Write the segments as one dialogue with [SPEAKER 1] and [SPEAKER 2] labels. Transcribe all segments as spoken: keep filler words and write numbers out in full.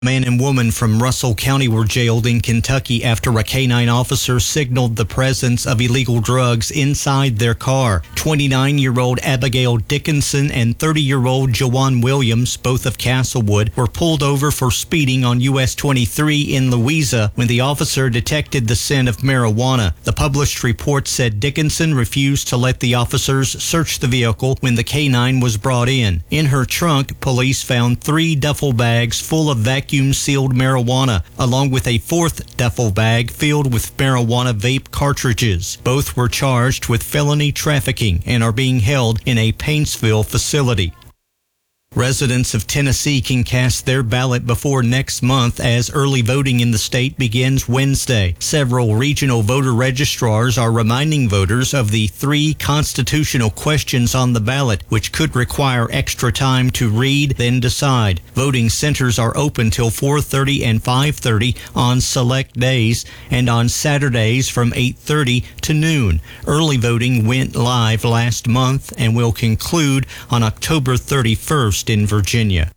[SPEAKER 1] Man and woman from Russell County were jailed in Kentucky after a canine officer signaled the presence of illegal drugs inside their car. twenty-nine-year-old Abigail Dickinson and thirty-year-old Jawan Williams, both of Castlewood, were pulled over for speeding on U S twenty-three in Louisa when the officer detected the scent of marijuana. The published report said Dickinson refused to let the officers search the vehicle when the canine was brought in. In her trunk, police found three duffel bags full of vacuum sealed marijuana, along with a fourth duffel bag filled with marijuana vape cartridges. Both were charged with felony trafficking and are being held in a Paintsville facility. Residents of Tennessee can cast their ballot before next month as early voting in the state begins Wednesday. Several regional voter registrars are reminding voters of the three constitutional questions on the ballot, which could require extra time to read, then decide. Voting centers are open till four thirty and five thirty on select days and on Saturdays from eight thirty to noon. Early voting went live last month and will conclude on October thirty-first. In Virginia.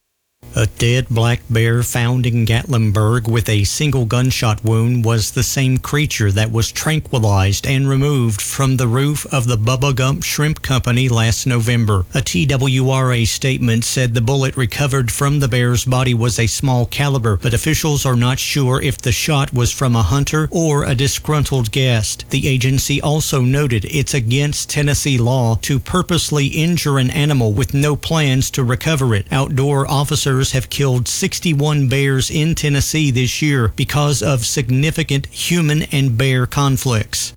[SPEAKER 1] A dead black bear found in Gatlinburg with a single gunshot wound was the same creature that was tranquilized and removed from the roof of the Bubba Gump Shrimp Company last November. A T W R A statement said the bullet recovered from the bear's body was a small caliber, but officials are not sure if the shot was from a hunter or a disgruntled guest. The agency also noted it's against Tennessee law to purposely injure an animal with no plans to recover it. Outdoor officers have killed sixty-one bears in Tennessee this year because of significant human and bear conflicts.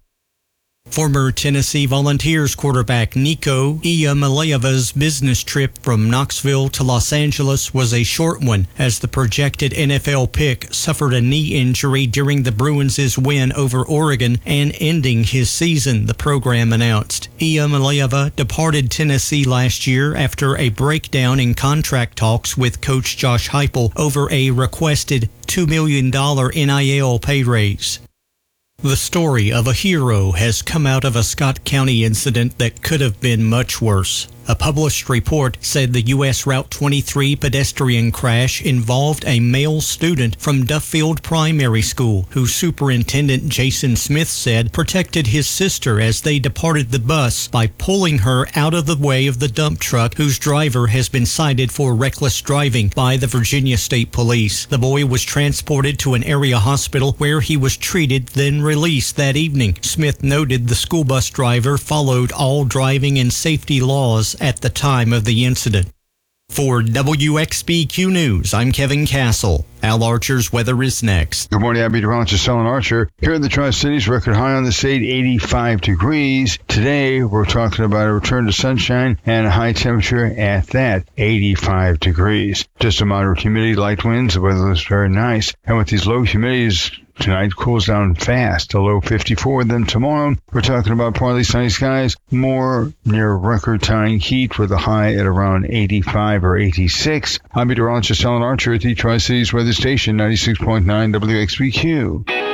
[SPEAKER 1] Former Tennessee Volunteers quarterback Nico Iamaleava's business trip from Knoxville to Los Angeles was a short one, as the projected N F L pick suffered a knee injury during the Bruins' win over Oregon and ending his season, the program announced. Iamaleava departed Tennessee last year after a breakdown in contract talks with coach Josh Heupel over a requested two million dollars N I L pay raise. The story of a hero has come out of a Scott County incident that could have been much worse. A published report said the U S Route twenty-three pedestrian crash involved a male student from Duffield Primary School, who Superintendent Jason Smith said protected his sister as they departed the bus by pulling her out of the way of the dump truck, whose driver has been cited for reckless driving by the Virginia State Police. The boy was transported to an area hospital where he was treated, then released that evening. Smith noted the school bus driver followed all driving and safety laws at the time of the incident. For W X B Q News, I'm Kevin Castle. Al Archer's weather is next.
[SPEAKER 2] Good morning, I'm meteorologist Alan Archer. Here in the Tri-Cities, record high on the state, eighty-five degrees. Today, we're talking about a return to sunshine and a high temperature at that, eighty-five degrees. Just a moderate humidity, light winds. The weather looks very nice. And with these low humidities, tonight cools down fast, a low fifty-four. Then tomorrow, we're talking about partly sunny skies, more near record-tying heat with a high at around eighty-five or eighty-six. I'm meteorologist Alan Archer at the Tri-Cities Weather Station, ninety-six point nine W X B Q.